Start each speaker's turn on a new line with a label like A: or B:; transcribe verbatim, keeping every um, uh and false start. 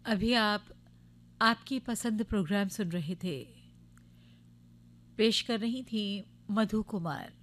A: अभी आप आपकी पसंद प्रोग्राम सुन रहे थे। पेश कर रही थी मधु कुमार।